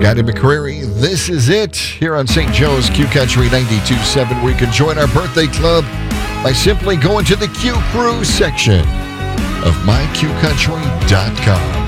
Scotty McCreery. This is it here on St. Joe's Q Country 92.7, where you can join our birthday club by simply going to the Q Crew section of myqcountry.com.